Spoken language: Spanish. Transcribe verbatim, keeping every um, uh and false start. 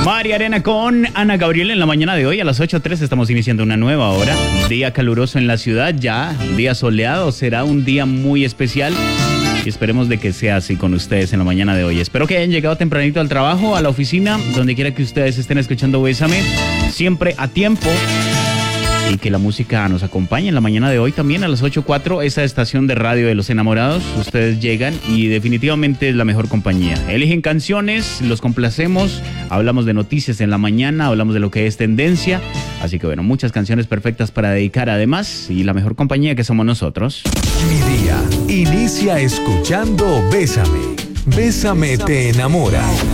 María Arena con Ana Gabriel en la mañana de hoy a las ocho tres estamos iniciando una nueva hora. Día caluroso en la ciudad ya, día soleado, será un día muy especial y esperemos de que sea así con ustedes en la mañana de hoy. Espero que hayan llegado tempranito al trabajo, a la oficina, donde quiera que ustedes estén escuchando Bésame, siempre a tiempo. Y que la música nos acompañe en la mañana de hoy también a las ocho cuatro, esa estación de radio de los enamorados. Ustedes llegan y definitivamente es la mejor compañía. Eligen canciones, los complacemos, hablamos de noticias en la mañana, hablamos de lo que es tendencia. Así que bueno, muchas canciones perfectas para dedicar además y la mejor compañía que somos nosotros. Mi día inicia escuchando Bésame. Bésame te enamora.